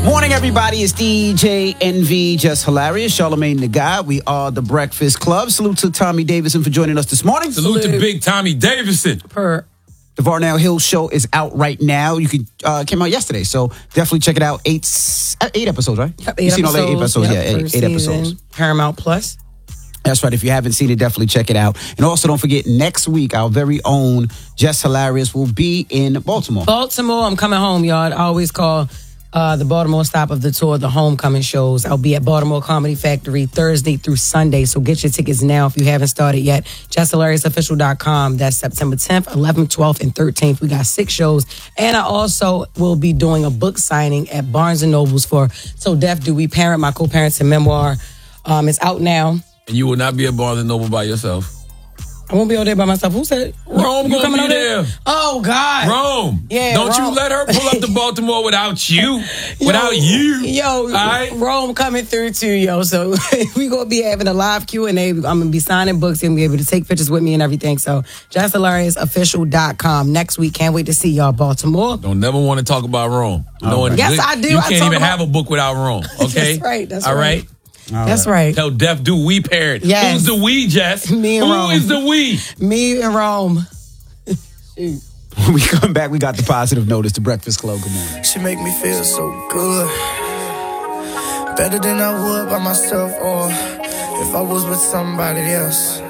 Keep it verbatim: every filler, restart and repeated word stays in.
Morning, everybody. It's D J N V, Just Hilarious, Charlamagne the Guy. We are the Breakfast Club. Salute to Tommy Davidson for joining us this morning. Salute, Salute. to Big Tommy Davidson. Per. The Varnell Hill Show is out right now. You can uh, came out yesterday, so definitely check it out. Eight eight episodes, right? Yep, eight You've seen episodes. all eight episodes, Yep, yeah, eight, eight season. episodes. Paramount Plus. That's right. If you haven't seen it, definitely check it out. And also, don't forget, next week, our very own Just Hilarious will be in Baltimore. Baltimore, I'm coming home, y'all. I always call uh, the Baltimore stop of the tour the homecoming shows. I'll be at Baltimore Comedy Factory Thursday through Sunday, so get your tickets now if you haven't started yet. just hilarious official dot com. That's September tenth, eleventh, twelfth, and thirteenth. We got six shows. And I also will be doing a book signing at Barnes and Nobles for So Deaf Do We Parent, my co-parenting memoir. Um, it's out now. And you will not be at Barnes and Noble by yourself. I won't be out there by myself. Who said it? Rome you gonna be there? there? Oh, God. Rome. Yeah, Don't Rome. you let her pull up to Baltimore without you. Yo, without you. Yo, All right? Rome coming through too, yo. So we going to be having a live Q and A. I'm going to be signing books. You're going to be able to take pictures with me and everything. So just hilarious official dot com. Next week. Can't wait to see y'all, Baltimore. Don't never want to talk about Rome. Knowing right. Yes, good, I do. You I can't talk even about- have a book without Rome, okay? That's right. That's All right. right? All That's right. Tell Deaf Do We Parent. Yes. Who's the we, Jess? Me and Who Rome. is the we? Me and Rome. When we come back, we got the positive notice to Breakfast Club. Good morning. She make me feel so good. Better than I would by myself or if I was with somebody else.